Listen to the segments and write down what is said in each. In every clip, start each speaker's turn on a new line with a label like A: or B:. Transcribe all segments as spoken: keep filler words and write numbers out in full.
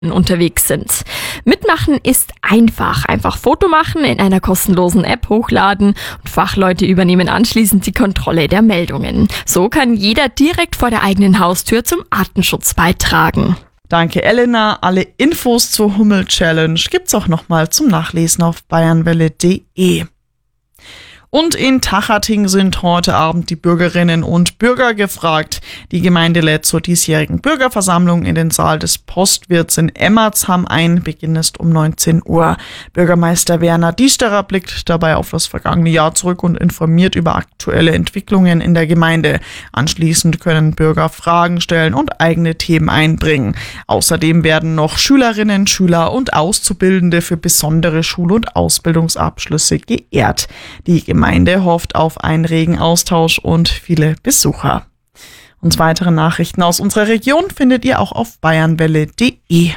A: unterwegs sind. Mitmachen ist einfach. Einfach Foto machen, in einer kostenlosen App hochladen und Fachleute übernehmen anschließend die Kontrolle der Meldungen. So kann jeder direkt vor der eigenen Haustür zum Artenschutz beitragen.
B: Danke, Elena. Alle Infos zur Hummel-Challenge gibt's auch nochmal zum Nachlesen auf bayernwelle punkt de. Und in Tachhating sind heute Abend die Bürgerinnen und Bürger gefragt. Die Gemeinde lädt zur diesjährigen Bürgerversammlung in den Saal des Postwirts in Emmersham ein. Beginn ist um neunzehn Uhr. Bürgermeister Werner Diesterer blickt dabei auf das vergangene Jahr zurück und informiert über aktuelle Entwicklungen in der Gemeinde. Anschließend können Bürger Fragen stellen und eigene Themen einbringen. Außerdem werden noch Schülerinnen, Schüler und Auszubildende für besondere Schul- und Ausbildungsabschlüsse geehrt. Die Die Gemeinde hofft auf einen regen Austausch und viele Besucher. Und weitere Nachrichten aus unserer Region findet ihr auch auf bayernwelle punkt de.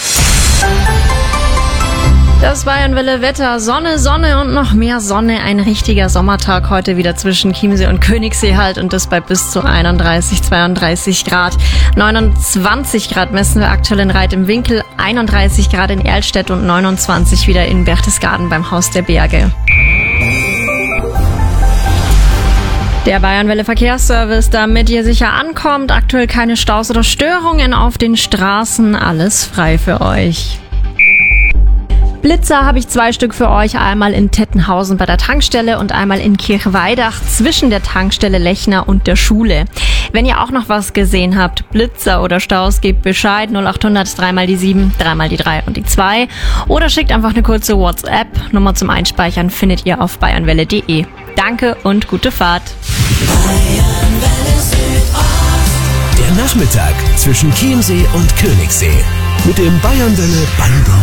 C: Das Bayernwelle Wetter, Sonne, Sonne und noch mehr Sonne. Ein richtiger Sommertag heute wieder zwischen Chiemsee und Königssee halt und das bei bis zu einunddreißig, zweiunddreißig Grad. neunundzwanzig Grad messen wir aktuell in Reit im Winkel, einunddreißig Grad in Erlstedt und neunundzwanzig wieder in Berchtesgaden beim Haus der Berge. Der Bayernwelle Verkehrsservice, damit ihr sicher ankommt. Aktuell keine Staus oder Störungen auf den Straßen. Alles frei für euch. Blitzer habe ich zwei Stück für euch. Einmal in Tettenhausen bei der Tankstelle und einmal in Kirchweidach zwischen der Tankstelle Lechner und der Schule. Wenn ihr auch noch was gesehen habt, Blitzer oder Staus, gebt Bescheid. null acht hundert drei mal die sieben, drei mal die drei und die zwei. Oder schickt einfach eine kurze WhatsApp. Nummer zum Einspeichern findet ihr auf bayernwelle punkt de. Danke und gute Fahrt.
D: Der Nachmittag zwischen Chiemsee und Königssee mit dem Bayernwelle Bango.